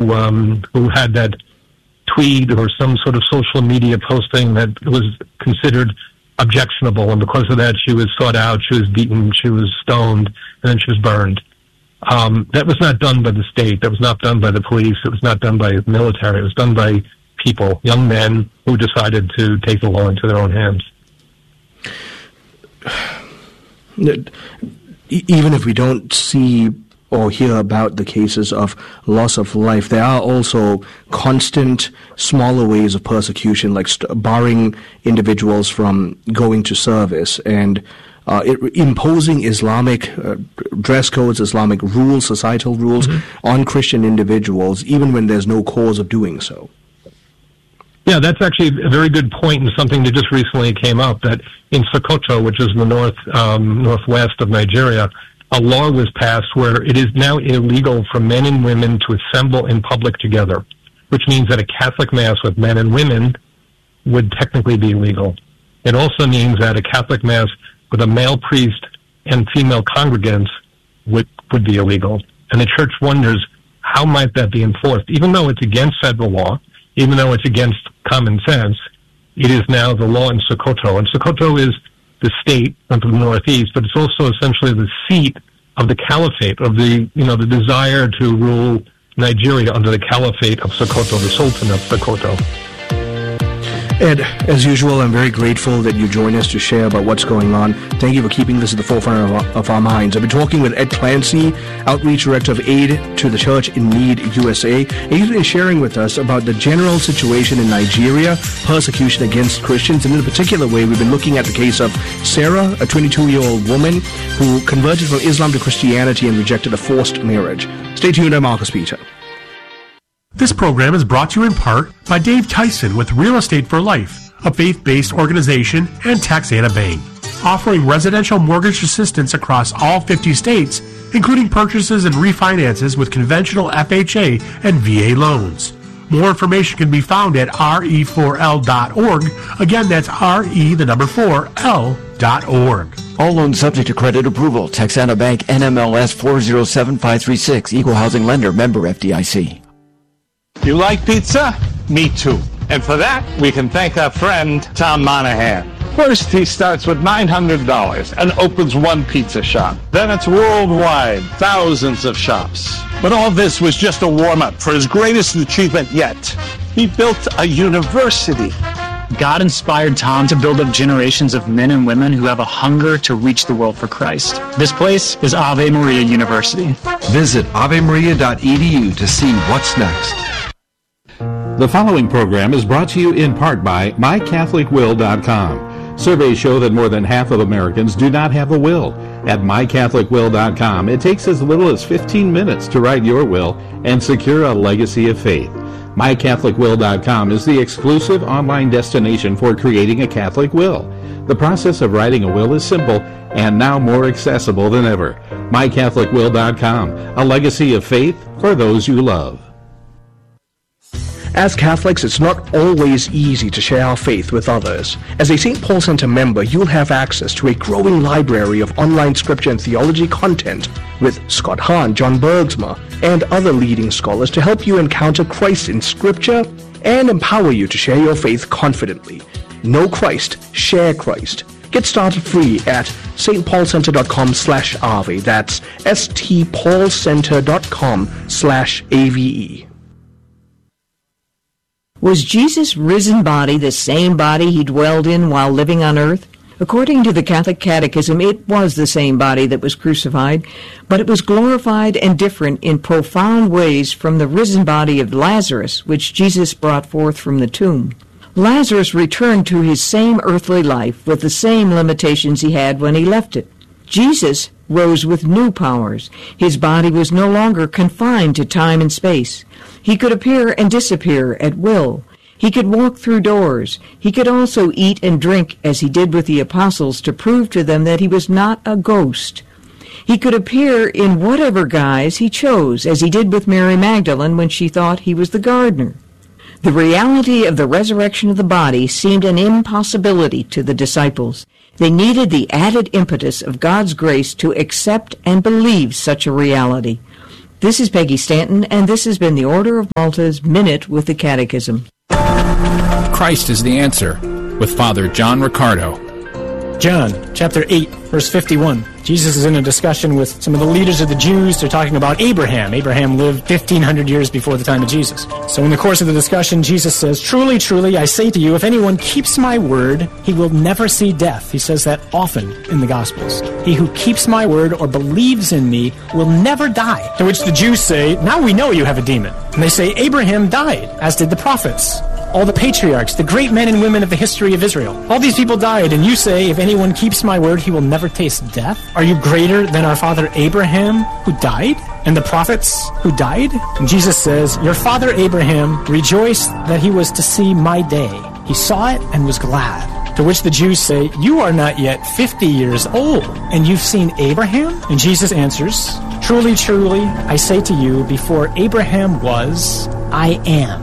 who had that tweet or some sort of social media posting that was considered objectionable, and because of that she was sought out, she was beaten, she was stoned, and then she was burned. That was not done by the state. That was not done by the police. It was not done by the military. It was done by people, young men, who decided to take the law into their own hands. Even if we don't see or hear about the cases of loss of life, there are also constant smaller ways of persecution, like barring individuals from going to service and imposing Islamic dress codes, Islamic rules, societal rules on Christian individuals, even when there's no cause of doing so. Yeah, that's actually a very good point, and something that just recently came up, that in Sokoto, which is the northwest of Nigeria, a law was passed where it is now illegal for men and women to assemble in public together, which means that a Catholic Mass with men and women would technically be illegal. It also means that a Catholic Mass with a male priest and female congregants would be illegal. And the Church wonders, how might that be enforced? Even though it's against federal law, even though it's against common sense, it is now the law in Sokoto. And Sokoto is the state of the northeast, but it's also essentially the seat of the caliphate, of the desire to rule Nigeria under the caliphate of Sokoto, the Sultan of Sokoto. Ed, as usual, I'm very grateful that you join us to share about what's going on. Thank you for keeping this at the forefront of our minds. I've been talking with Ed Clancy, Outreach Director of Aid to the Church in Need USA, and he's been sharing with us about the general situation in Nigeria, persecution against Christians, and in a particular way, we've been looking at the case of Sarah, a 22-year-old woman who converted from Islam to Christianity and rejected a forced marriage. Stay tuned, I'm Marcus Peter. This program is brought to you in part by Dave Tyson with Real Estate for Life, a faith-based organization, and Taxana Bank, offering residential mortgage assistance across all 50 states, including purchases and refinances with conventional FHA and VA loans. More information can be found at re4l.org. Again, that's re4l.org. All loans subject to credit approval. Taxana Bank, NMLS 407536, Equal Housing Lender, member FDIC. You like pizza? Me too. And for that, we can thank our friend, Tom Monahan. First, he starts with $900 and opens one pizza shop. Then it's worldwide, thousands of shops. But all this was just a warm-up for his greatest achievement yet. He built a university. God inspired Tom to build up generations of men and women who have a hunger to reach the world for Christ. This place is Ave Maria University. Visit avemaria.edu to see what's next. The following program is brought to you in part by MyCatholicWill.com. Surveys show that more than half of Americans do not have a will. At MyCatholicWill.com, it takes as little as 15 minutes to write your will and secure a legacy of faith. MyCatholicWill.com is the exclusive online destination for creating a Catholic will. The process of writing a will is simple and now more accessible than ever. MyCatholicWill.com, a legacy of faith for those you love. As Catholics, it's not always easy to share our faith with others. As a St. Paul Center member, you'll have access to a growing library of online scripture and theology content with Scott Hahn, John Bergsma, and other leading scholars to help you encounter Christ in Scripture and empower you to share your faith confidently. Know Christ, share Christ. Get started free at stpaulcenter.com/ave. That's stpaulcenter.com/ave. Was Jesus' risen body the same body he dwelled in while living on earth? According to the Catholic Catechism, it was the same body that was crucified, but it was glorified and different in profound ways from the risen body of Lazarus, which Jesus brought forth from the tomb. Lazarus returned to his same earthly life with the same limitations he had when he left it. Jesus rose with new powers. His body was no longer confined to time and space. He could appear and disappear at will. He could walk through doors. He could also eat and drink as he did with the apostles to prove to them that he was not a ghost. He could appear in whatever guise he chose, as he did with Mary Magdalene when she thought he was the gardener. The reality of the resurrection of the body seemed an impossibility to the disciples. They needed the added impetus of God's grace to accept and believe such a reality. This is Peggy Stanton, and this has been the Order of Malta's Minute with the Catechism. Christ is the answer, with Father John Riccardo. John, chapter 8, verse 51. Jesus is in a discussion with some of the leaders of the Jews. They're talking about Abraham. Abraham lived 1,500 years before the time of Jesus. So in the course of the discussion, Jesus says, "Truly, truly, I say to you, if anyone keeps my word, he will never see death." He says that often in the Gospels. "He who keeps my word or believes in me will never die." To which the Jews say, "Now we know you have a demon." And they say, "Abraham died, as did the prophets. All the patriarchs, the great men and women of the history of Israel. All these people died, and you say, if anyone keeps my word, he will never taste death? Are you greater than our father Abraham, who died? And the prophets who died?" And Jesus says, "Your father Abraham rejoiced that he was to see my day. He saw it and was glad." To which the Jews say, "You are not yet 50 years old, and you've seen Abraham?" And Jesus answers, "Truly, truly, I say to you, before Abraham was, I am."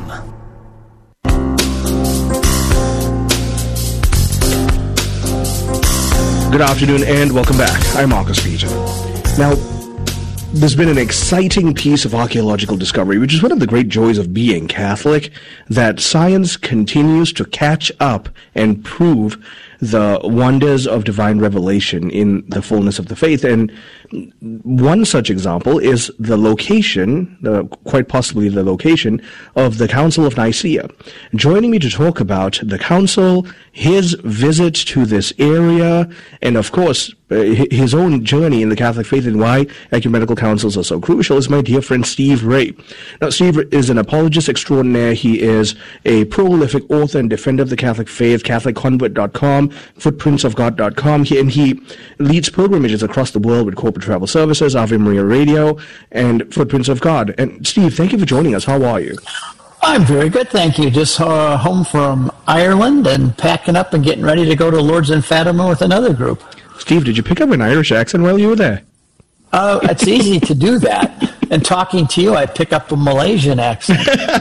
Good afternoon and welcome back. I'm Marcus Peter. Now, there's been an exciting piece of archaeological discovery, which is one of the great joys of being Catholic, that science continues to catch up and prove the wonders of divine revelation in the fullness of the faith. And one such example is the location, quite possibly the location, of the Council of Nicaea. Joining me to talk about the council, his visit to this area, and of course, his own journey in the Catholic faith and why ecumenical councils are so crucial is my dear friend Steve Ray. Now, Steve is an apologist extraordinaire. He is a prolific author and defender of the Catholic faith, CatholicConvert.com, FootprintsOfGod.com, and he leads pilgrimages across the world with Corporate Travel Services, Ave Maria Radio, and Footprints of God. And Steve, thank you for joining us. How are you? I'm very good, thank you. Just home from Ireland and packing up and getting ready to go to Lourdes and Fatima with another group. Steve, did you pick up an Irish accent while you were there? It's easy to do that. And talking to you, I pick up a Malaysian accent.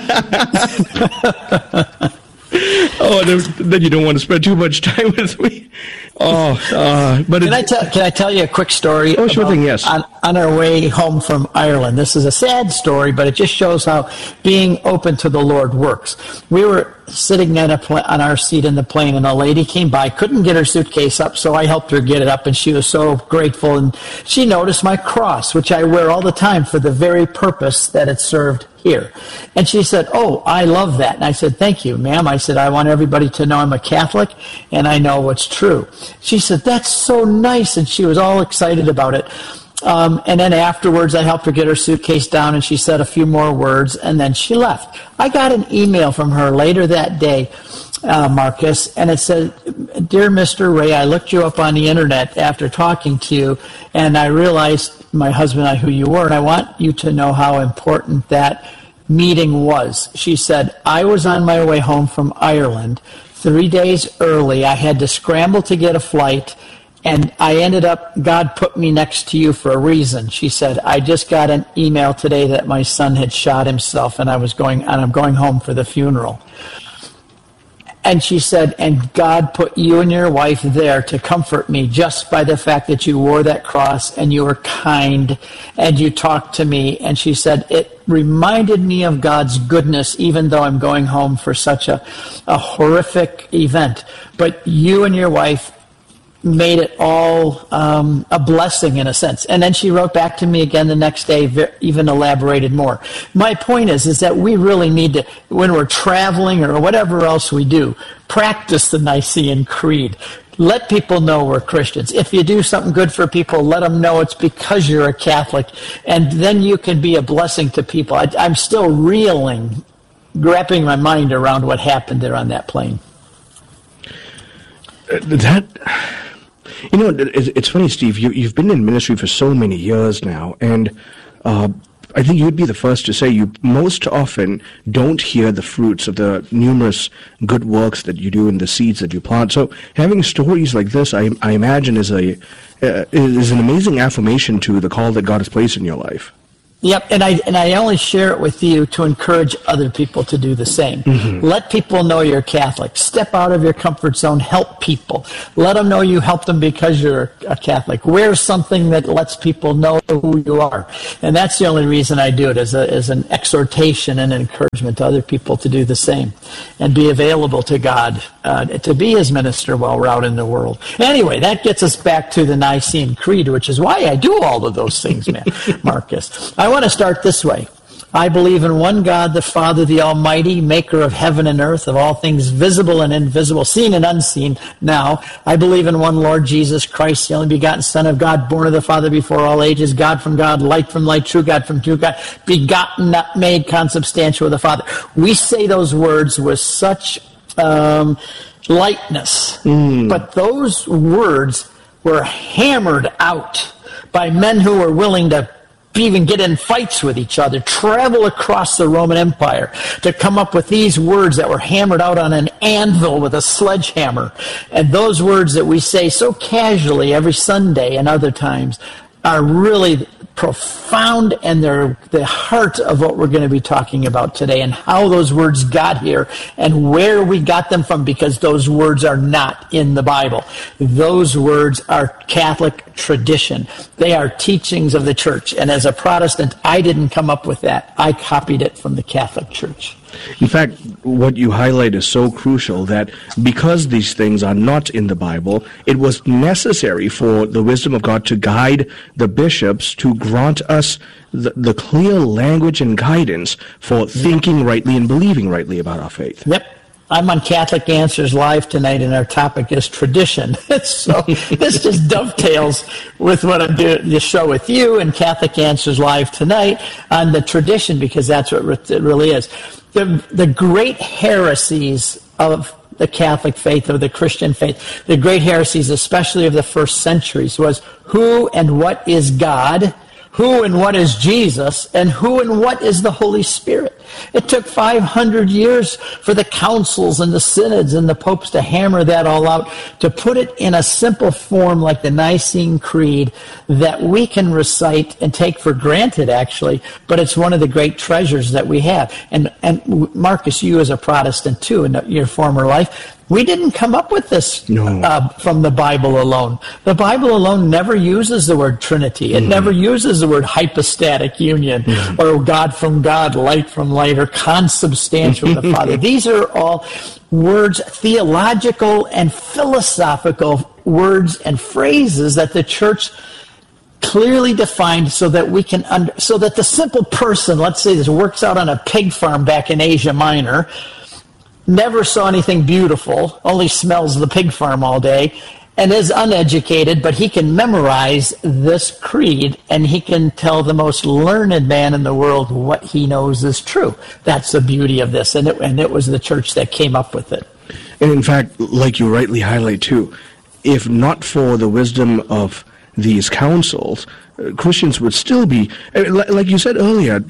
Oh, then you don't want to spend too much time with me. But can I tell you a quick story? Oh, sure thing, yes. On our way home from Ireland. This is a sad story, but it just shows how being open to the Lord works. We were sitting on our seat in the plane, and a lady came by, couldn't get her suitcase up, so I helped her get it up, and she was so grateful. And she noticed my cross, which I wear all the time for the very purpose that it served here. And she said, "Oh, I love that." And I said, "Thank you, ma'am." I said, "I want everybody to know I'm a Catholic and I know what's true." She said, "That's so nice." And she was all excited about it. And then afterwards, I helped her get her suitcase down, and she said a few more words, and then she left. I got an email from her later that day, Marcus, and it said, "Dear Mr. Ray, I looked you up on the internet after talking to you, and I realized, my husband and I, who you were, and I want you to know how important that meeting was." She said, "I was on my way home from Ireland 3 days early. I had to scramble to get a flight, and I ended up, God put me next to you for a reason." She said, "I just got an email today that my son had shot himself, and I'm going home for the funeral." And she said, "And God put you and your wife there to comfort me just by the fact that you wore that cross and you were kind and you talked to me." And she said, "It reminded me of God's goodness, even though I'm going home for such a horrific event. But you and your wife made it all a blessing in a sense." And then she wrote back to me again the next day, even elaborated more. My point is that we really need to, when we're traveling or whatever else we do, practice the Nicene Creed. Let people know we're Christians. If you do something good for people, let them know it's because you're a Catholic, and then you can be a blessing to people. I'm still reeling, wrapping my mind around what happened there on that plane. You know, it's funny, Steve, you've been in ministry for so many years now, and I think you'd be the first to say you most often don't hear the fruits of the numerous good works that you do and the seeds that you plant. So having stories like this, I imagine, is an amazing affirmation to the call that God has placed in your life. Yep, and I only share it with you to encourage other people to do the same. Mm-hmm. Let people know you're Catholic. Step out of your comfort zone. Help people. Let them know you helped them because you're a Catholic. Wear something that lets people know who you are. And that's the only reason I do it, as an exhortation and an encouragement to other people to do the same and be available to God, to be his minister while we're out in the world. Anyway, that gets us back to the Nicene Creed, which is why I do all of those things, man, Marcus. I want to start this way. I believe in one God, the Father, the Almighty, maker of heaven and earth, of all things visible and invisible, seen and unseen. Now, I believe in one Lord Jesus Christ, the only begotten Son of God, born of the Father before all ages, God from God, light from light, true God from true God, begotten, not made, consubstantial with the Father. We say those words with such lightness, but those words were hammered out by men who were willing to even get in fights with each other, travel across the Roman Empire to come up with these words that were hammered out on an anvil with a sledgehammer. And those words that we say so casually every Sunday and other times are really profound, and they're the heart of what we're going to be talking about today, and how those words got here and where we got them from, because those words are not in the Bible. Those words are Catholic tradition. They are teachings of the Church, and as a Protestant, I didn't come up with that. I copied it from the Catholic Church. In fact, what you highlight is so crucial that because these things are not in the Bible, it was necessary for the wisdom of God to guide the bishops to grant us the clear language and guidance for thinking rightly and believing rightly about our faith. Yep. I'm on Catholic Answers Live tonight, and our topic is tradition. So this just dovetails with what I'm doing the show with you and Catholic Answers Live tonight on the tradition, because that's what it really is. The great heresies of the Catholic faith, or the Christian faith, the great heresies, especially of the first centuries, was who and what is God, who and what is Jesus, and who and what is the Holy Spirit. It took 500 years for the councils and the synods and the popes to hammer that all out, to put it in a simple form like the Nicene Creed that we can recite and take for granted, actually, but it's one of the great treasures that we have. And Marcus, you as a Protestant too, in your former life, we didn't come up with this from the Bible alone. The Bible alone never uses the word Trinity. It never uses the word hypostatic union, or God from God, light from light, or consubstantial with the Father. These are all words, theological and philosophical words and phrases that the Church clearly defined so that we can so that the simple person, let's say this, works out on a pig farm back in Asia Minor, never saw anything beautiful, only smells the pig farm all day, and is uneducated, but he can memorize this creed, and he can tell the most learned man in the world what he knows is true. That's the beauty of this, and it was the Church that came up with it. And in fact, like you rightly highlight too, if not for the wisdom of these councils, Christians would still be, like you said earlier,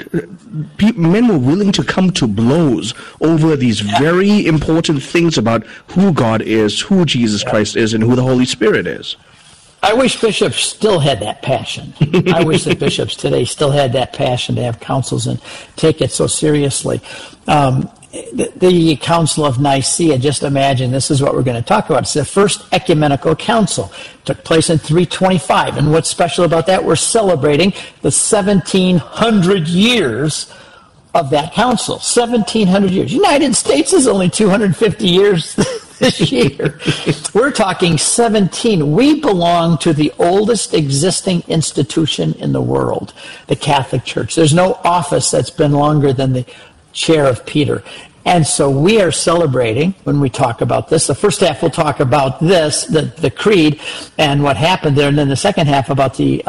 men were willing to come to blows over these very important things about who God is, who Jesus Christ is, and who the Holy Spirit is. I wish bishops still had that passion. I wish that bishops today still had that passion to have councils and take it so seriously. The Council of Nicaea, just imagine, this is what we're going to talk about. It's the first ecumenical council. It took place in 325. And what's special about that? We're celebrating the 1,700 years of that council. 1,700 years. United States is only 250 years this year. We're talking 17. We belong to the oldest existing institution in the world, the Catholic Church. There's no office that's been longer than the chair of Peter. And so we are celebrating when we talk about this. The first half we'll talk about this, the creed, and what happened there, and then the second half about the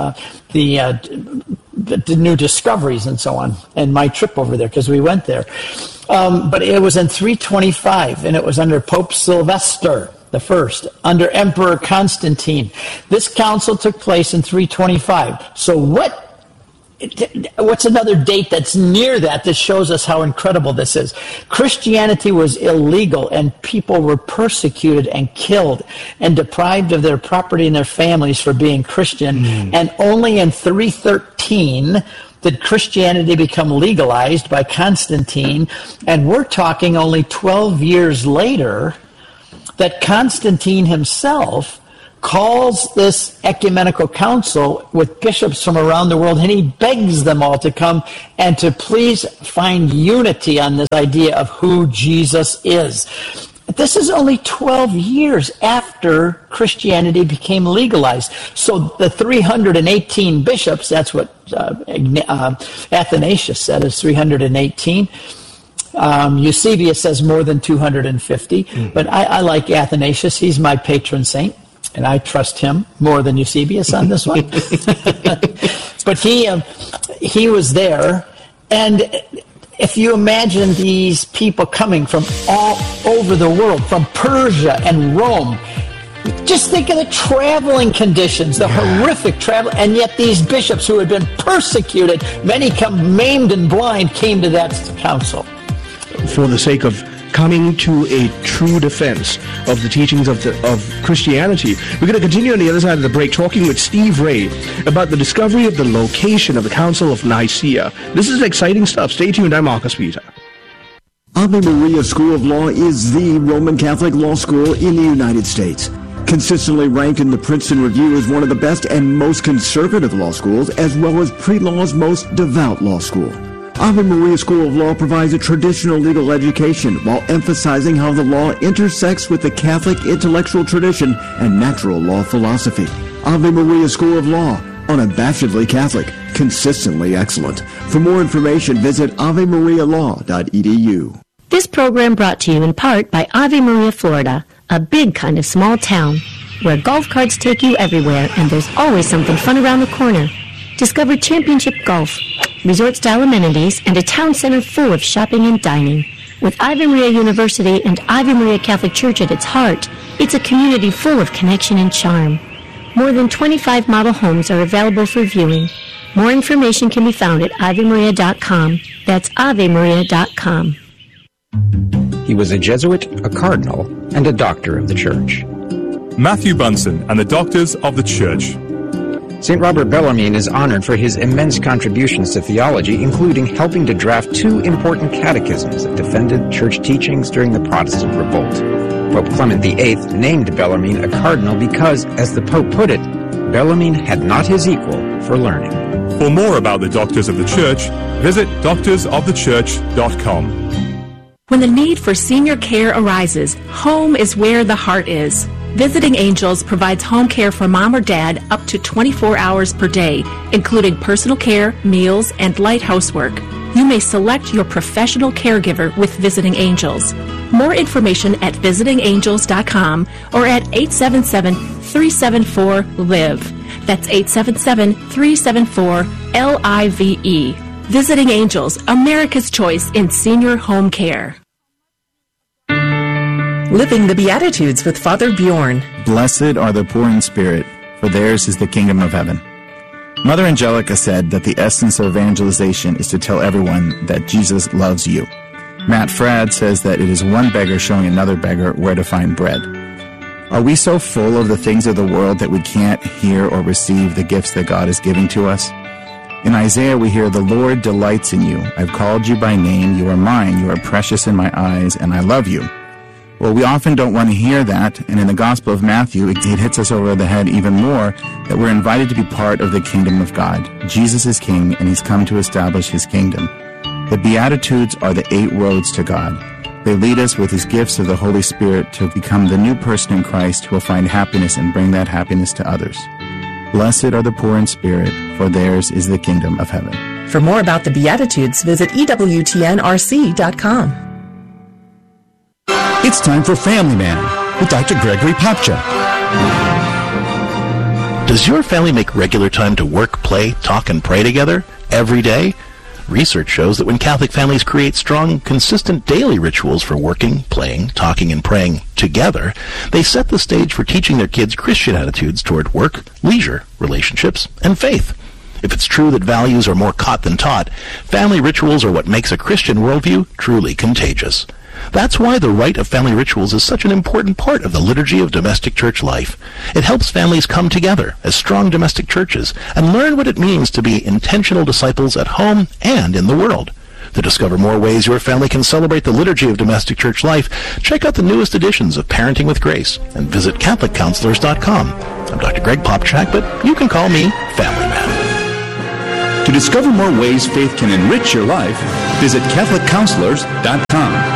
new discoveries and so on, and my trip over there, because we went there. But it was in 325, and it was under Pope Sylvester the First, under Emperor Constantine. This council took place in 325. So what's another date that's near that shows us how incredible this is? Christianity was illegal, and people were persecuted and killed and deprived of their property and their families for being Christian. And only in 313 did Christianity become legalized by Constantine, and we're talking only 12 years later that Constantine himself calls this ecumenical council with bishops from around the world, and he begs them all to come and to please find unity on this idea of who Jesus is. This is only 12 years after Christianity became legalized. So the 318 bishops, that's what Athanasius said, is 318. Eusebius says more than 250. But I like Athanasius. He's my patron saint, and I trust him more than Eusebius on this one. But he was there, and if you imagine these people coming from all over the world, from Persia and Rome, just think of the traveling conditions, the horrific travel, and yet these bishops who had been persecuted, many come maimed and blind, came to that council. For the sake of coming to a true defense of the teachings of Christianity. We're going to continue on the other side of the break talking with Steve Ray about the discovery of the location of the Council of Nicaea. This is exciting stuff. Stay tuned. I'm Marcus Peter. Ave Maria School of Law is the Roman Catholic law school in the United States. Consistently ranked in the Princeton Review as one of the best and most conservative law schools, as well as pre-law's most devout law school. Ave Maria School of Law provides a traditional legal education while emphasizing how the law intersects with the Catholic intellectual tradition and natural law philosophy. Ave Maria School of Law, unabashedly Catholic, consistently excellent. For more information, visit avemarialaw.edu. This program brought to you in part by Ave Maria, Florida, a big kind of small town where golf carts take you everywhere and there's always something fun around the corner. Discover championship golf, resort-style amenities, and a town center full of shopping and dining. With Ave Maria University and Ave Maria Catholic Church at its heart, it's a community full of connection and charm. More than 25 model homes are available for viewing. More information can be found at avemaria.com. That's avemaria.com. He was a Jesuit, a cardinal, and a doctor of the Church. Matthew Bunson and the Doctors of the Church. St. Robert Bellarmine is honored for his immense contributions to theology, including helping to draft 2 important catechisms that defended church teachings during the Protestant revolt. Pope Clement VIII named Bellarmine a cardinal because, as the Pope put it, Bellarmine had not his equal for learning. For more about the Doctors of the Church, visit doctorsofthechurch.com. When the need for senior care arises, home is where the heart is. Visiting Angels provides home care for mom or dad up to 24 hours per day, including personal care, meals, and light housework. You may select your professional caregiver with Visiting Angels. More information at visitingangels.com or at 877-374-LIVE. That's 877-374-LIVE. Visiting Angels, America's choice in senior home care. Living the Beatitudes with Father Bjorn. Blessed are the poor in spirit, for theirs is the kingdom of heaven. Mother Angelica said that the essence of evangelization is to tell everyone that Jesus loves you. Matt Fradd says that it is one beggar showing another beggar where to find bread. Are we so full of the things of the world that we can't hear or receive the gifts that God is giving to us? In Isaiah we hear, "The Lord delights in you. I've called you by name. You are mine. You are precious in my eyes, and I love you." Well, we often don't want to hear that, and in the Gospel of Matthew, it hits us over the head even more that we're invited to be part of the kingdom of God. Jesus is King, and He's come to establish His kingdom. The Beatitudes are the 8 roads to God. They lead us with His gifts of the Holy Spirit to become the new person in Christ who will find happiness and bring that happiness to others. Blessed are the poor in spirit, for theirs is the kingdom of heaven. For more about the Beatitudes, visit EWTNRC.com. It's time for Family Man with Dr. Gregory Popcha. Does your family make regular time to work, play, talk, and pray together every day? Research shows that when Catholic families create strong, consistent daily rituals for working, playing, talking, and praying together, they set the stage for teaching their kids Christian attitudes toward work, leisure, relationships, and faith. If it's true that values are more caught than taught, family rituals are what makes a Christian worldview truly contagious. That's why the rite of family rituals is such an important part of the liturgy of domestic church life. It helps families come together as strong domestic churches and learn what it means to be intentional disciples at home and in the world. To discover more ways your family can celebrate the liturgy of domestic church life, check out the newest editions of Parenting with Grace and visit CatholicCounselors.com. I'm Dr. Greg Popchak, but you can call me Family Man. To discover more ways faith can enrich your life, visit CatholicCounselors.com.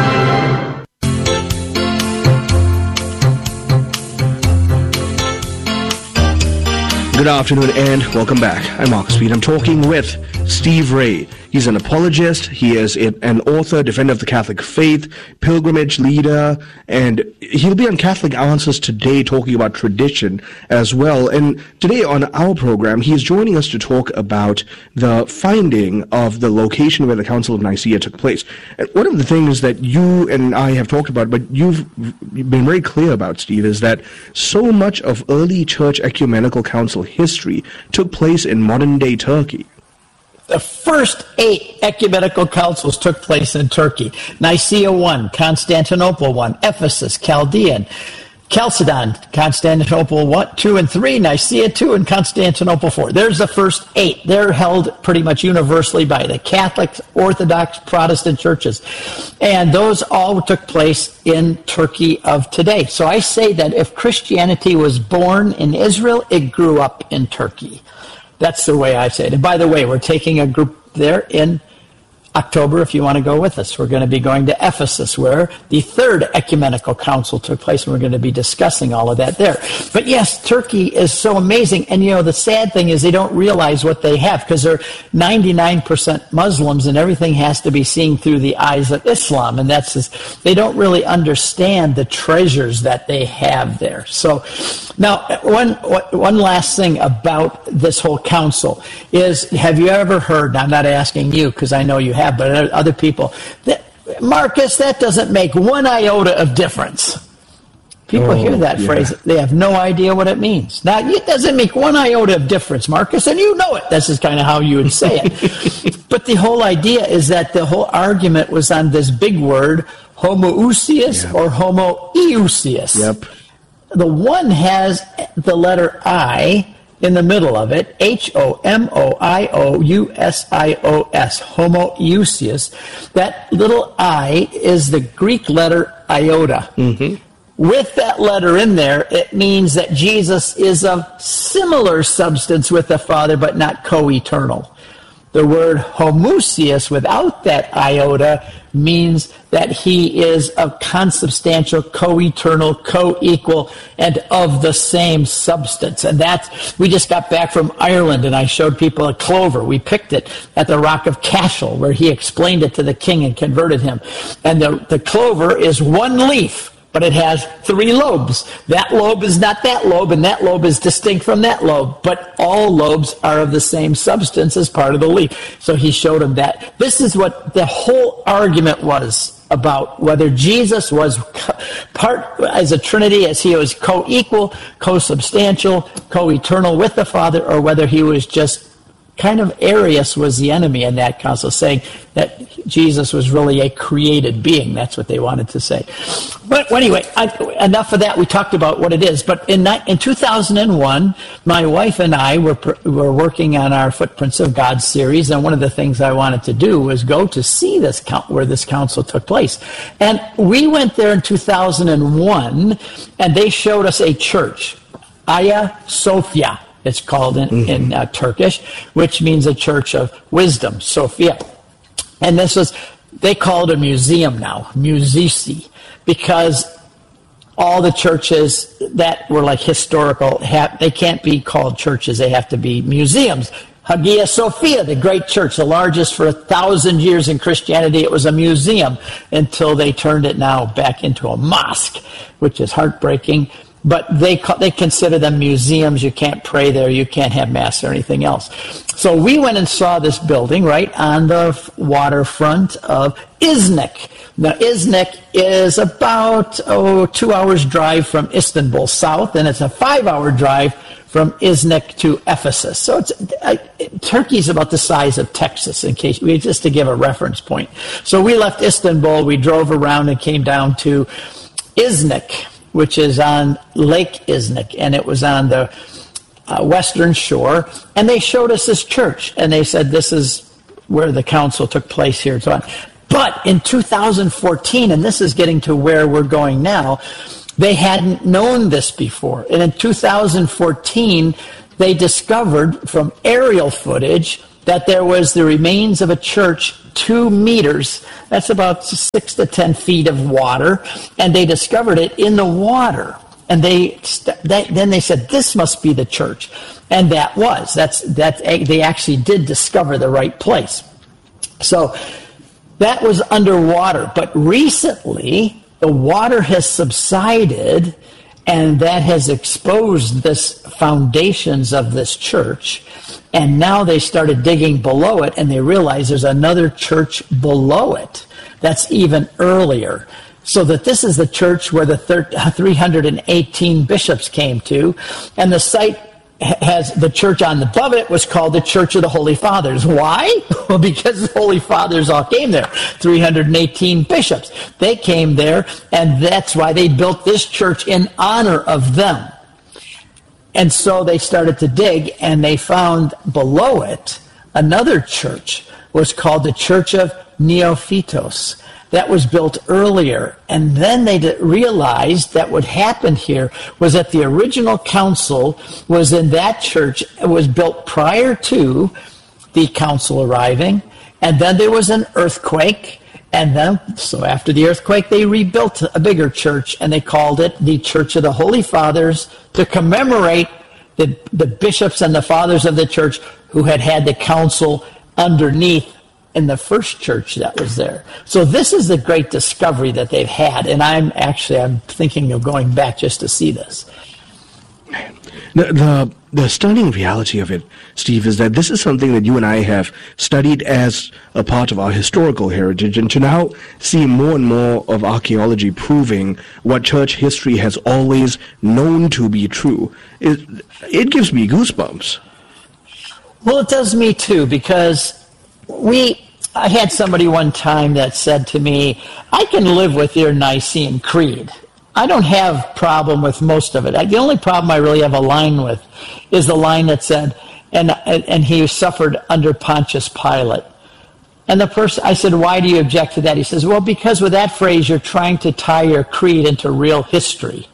Good afternoon and welcome back. I'm Mark Speed. I'm talking with Steve Ray. He's an apologist. He is an author, defender of the Catholic faith, pilgrimage leader, and he'll be on Catholic Answers today talking about tradition as well. And today on our program, he is joining us to talk about the finding of the location where the Council of Nicaea took place. And one of the things that you and I have talked about, but you've been very clear about, Steve, is that so much of early church ecumenical council history took place in modern-day Turkey. The first 8 ecumenical councils took place in Turkey. Nicaea 1, Constantinople 1, Ephesus, Chalcedon, Constantinople 1, 2, and 3, Nicaea 2, and Constantinople 4. There's the first 8. They're held pretty much universally by the Catholic, Orthodox, Protestant churches. And those all took place in Turkey of today. So I say that if Christianity was born in Israel, it grew up in Turkey. That's the way I say it. And by the way, we're taking a group there in October, if you want to go with us. We're going to be going to Ephesus, where the third ecumenical council took place, and we're going to be discussing all of that there. But yes, Turkey is so amazing, and the sad thing is they don't realize what they have, because they're 99% Muslims, and everything has to be seen through the eyes of Islam, and they don't really understand the treasures that they have there. So now, one last thing about this whole council is, have you ever heard, and I'm not asking you because I know you have, but other people, Marcus, that doesn't make one iota of difference. People hear that phrase, they have no idea what it means. Now, it doesn't make one iota of difference, Marcus, and you know it. This is kind of how you would say it. But the whole idea is that the whole argument was on this big word, homoousios or homoiousios. Yep. The one has the letter I in the middle of it, Homoiousios, homoousios. That little I is the Greek letter iota. Mm-hmm. With that letter in there, it means that Jesus is of similar substance with the Father, but not co-eternal. The word homoousios without that iota means that he is of consubstantial, co-eternal, co-equal, and of the same substance. And we just got back from Ireland, and I showed people a clover. We picked it at the Rock of Cashel, where he explained it to the king and converted him. And the clover is one leaf, but it has 3 lobes. That lobe is not that lobe, and that lobe is distinct from that lobe. But all lobes are of the same substance as part of the leaf. So he showed him that. This is what the whole argument was about, whether Jesus was part as a Trinity, as he was co-equal, co-substantial, co-eternal with the Father, or whether he was just kind of Arius was the enemy in that council, saying that Jesus was really a created being. That's what they wanted to say. But anyway, enough of that. We talked about what it is. But in 2001, my wife and I were working on our Footprints of God series, and one of the things I wanted to do was go to see where this council took place. And we went there in 2001, and they showed us a church, Hagia Sophia. It's called in Turkish, which means a church of wisdom, Sophia. And they call it a museum now, musisi, because all the churches that were like historical, they can't be called churches, they have to be museums. Hagia Sophia, the great church, the largest for 1,000 years in Christianity, it was a museum until they turned it now back into a mosque, which is heartbreaking. but they consider them museums. You can't pray there. You can't have Mass or anything else. So we went and saw this building right on the waterfront of Iznik. Now, Iznik is about 2 hours drive from Istanbul south, and it's a 5-hour drive from Iznik to Ephesus. So Turkey's about the size of Texas, just to give a reference point. So we left Istanbul, we drove around and came down to Iznik, which is on Lake Iznik, and it was on the western shore. And they showed us this church, and they said this is where the council took place here and so on. But in 2014, and this is getting to where we're going now, they hadn't known this before. And in 2014, they discovered from aerial footage that there was the remains of a church 2 meters, that's about 6 to 10 feet of water, and they discovered it in the water. And then they said, this must be the church. And they actually did discover the right place. So that was underwater. But recently, the water has subsided, and that has exposed this foundations of this church. And now they started digging below it, and they realized there's another church below it that's even earlier. So that this is the church where the 318 bishops came to, and the site has the church on the above it was called the Church of the Holy Fathers. Why? Well, because the Holy Fathers all came there. 318 bishops. They came there, and that's why they built this church in honor of them. And so they started to dig, and they found below it another church was called the Church of Neophytos. That was built earlier. And then they realized that what happened here was that the original council was in that church. It was built prior to the council arriving. And then there was an earthquake. And then, so after the earthquake, they rebuilt a bigger church, and they called it the Church of the Holy Fathers to commemorate the bishops and the fathers of the church who had the council underneath in the first church that was there. So this is the great discovery that they've had, and I'm thinking of going back just to see this. The stunning reality of it, Steve, is that this is something that you and I have studied as a part of our historical heritage, and to now see more and more of archaeology proving what church history has always known to be true, it gives me goosebumps. Well, it does me too, because I had somebody one time that said to me, I can live with your Nicene Creed. I don't have problem with most of it. The only problem I really have a line with is the line that said, and he suffered under Pontius Pilate. And the person, I said, why do you object to that? He says, well, because with that phrase, you're trying to tie your creed into real history.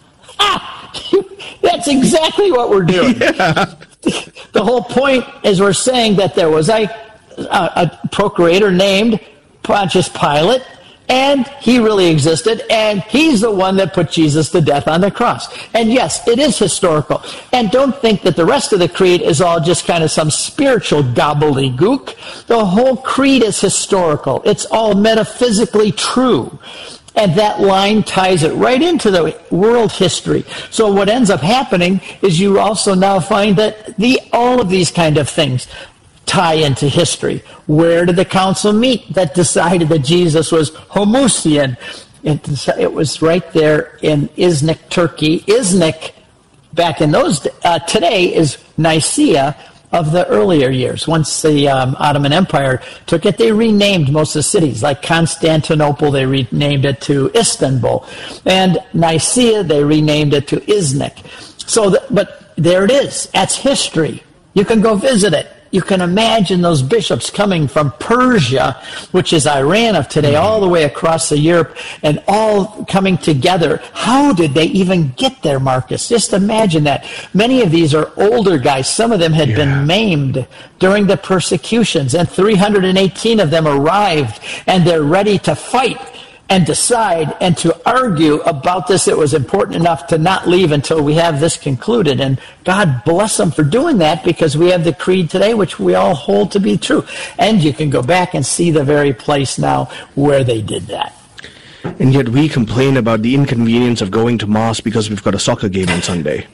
That's exactly what we're doing. Yeah. The whole point is we're saying that there was a procurator named Pontius Pilate, and he really existed, and he's the one that put Jesus to death on the cross. And yes, it is historical. And don't think that the rest of the creed is all just kind of some spiritual gobbledygook. The whole creed is historical. It's all metaphysically true. And that line ties it right into the world history. So what ends up happening is you also now find that all of these kind of things tie into history. Where did the council meet that decided that Jesus was Homoousian? It was right there in Iznik, Turkey. Iznik, back in those today, is Nicaea of the earlier years. Once the Ottoman Empire took it, they renamed most of the cities. Like Constantinople, they renamed it to Istanbul. And Nicaea, they renamed it to Iznik. But there it is. That's history. You can go visit it. You can imagine those bishops coming from Persia, which is Iran of today, all the way across the Europe, and all coming together. How did they even get there, Marcus? Just imagine that. Many of these are older guys. Some of them had been maimed during the persecutions, and 318 of them arrived, and they're ready to fight and decide and to argue about this. It was important enough to not leave until we have this concluded. And God bless them for doing that, because we have the creed today, which we all hold to be true. And you can go back and see the very place now where they did that. And yet we complain about the inconvenience of going to Mass because we've got a soccer game on Sunday.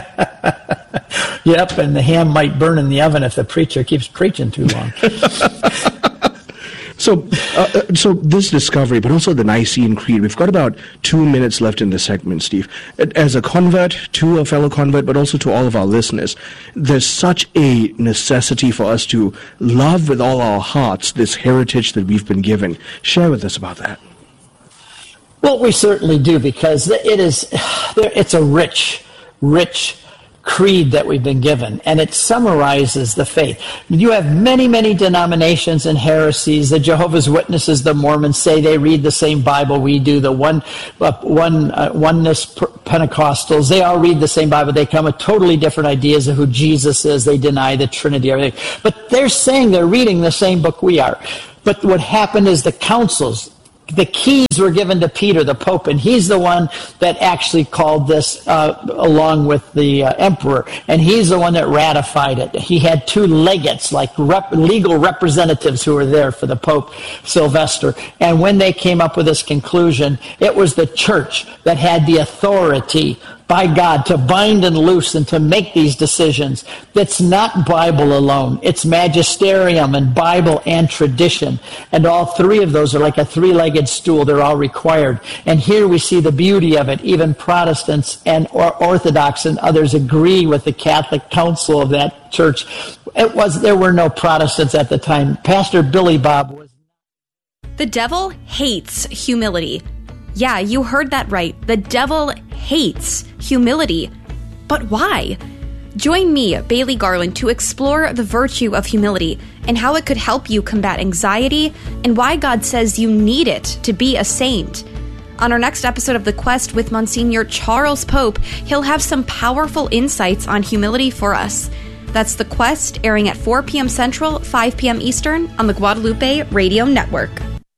Yep, and the ham might burn in the oven if the preacher keeps preaching too long. So this discovery, but also the Nicene Creed, we've got about 2 minutes left in this segment, Steve. As a convert, to a fellow convert, but also to all of our listeners, there's such a necessity for us to love with all our hearts this heritage that we've been given. Share with us about that. Well, we certainly do, because it's a rich creed that we've been given, and it summarizes the faith. You have many, many denominations and heresies. The Jehovah's Witnesses, the Mormons say they read the same Bible we do. The oneness Pentecostals, they all read the same Bible. They come with totally different ideas of who Jesus is. They deny the Trinity, everything. But they're saying they're reading the same book we are. But what happened is the councils, the keys were given to Peter, the Pope, and he's the one that actually called this along with the emperor, and he's the one that ratified it. He had 2 legates, like legal representatives who were there for the Pope, Sylvester, and when they came up with this conclusion, it was the church that had the authority by God to bind and loose and to make these decisions. That's not Bible alone. It's magisterium and Bible and tradition. And all 3 of those are like a 3-legged stool. They're all required. And here we see the beauty of it. Even Protestants and Orthodox and others agree with the Catholic Council of that church. There were no Protestants at the time. Pastor Billy Bob was... The devil hates humility. Yeah, you heard that right. The devil hates humility. But why? Join me, Bailey Garland, to explore the virtue of humility and how it could help you combat anxiety and why God says you need it to be a saint. On our next episode of The Quest with Monsignor Charles Pope, he'll have some powerful insights on humility for us. That's The Quest, airing at 4 p.m. Central, 5 p.m. Eastern on the Guadalupe Radio Network.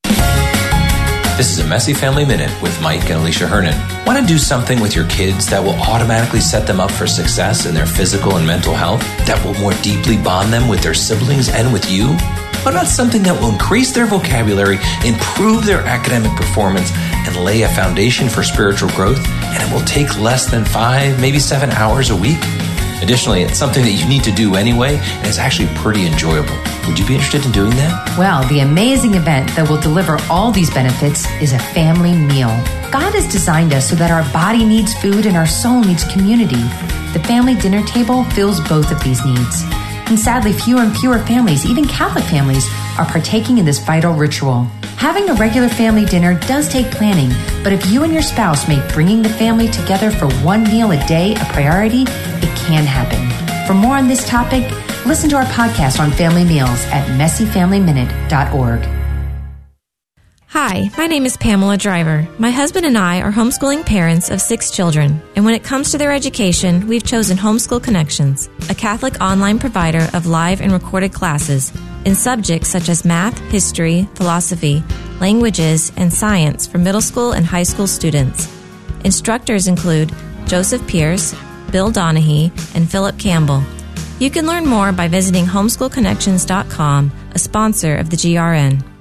This is a Messy Family Minute with Mike and Alicia Hernan. Want to do something with your kids that will automatically set them up for success in their physical and mental health? That will more deeply bond them with their siblings and with you? What about something that will increase their vocabulary, improve their academic performance, and lay a foundation for spiritual growth? And it will take less than 5, maybe 7 hours a week? Additionally, it's something that you need to do anyway, and it's actually pretty enjoyable. Would you be interested in doing that? Well, the amazing event that will deliver all these benefits is a family meal. God has designed us so that our body needs food and our soul needs community. The family dinner table fills both of these needs. And sadly, fewer and fewer families, even Catholic families, are partaking in this vital ritual. Having a regular family dinner does take planning, but if you and your spouse make bringing the family together for one meal a day a priority, it can happen. For more on this topic, listen to our podcast on family meals at messyfamilyminute.org. Hi, my name is Pamela Driver. My husband and I are homeschooling parents of 6 children, and when it comes to their education, we've chosen Homeschool Connections, a Catholic online provider of live and recorded classes in subjects such as math, history, philosophy, languages, and science for middle school and high school students. Instructors include Joseph Pierce, Bill Donahue, and Philip Campbell. You can learn more by visiting homeschoolconnections.com, a sponsor of the GRN.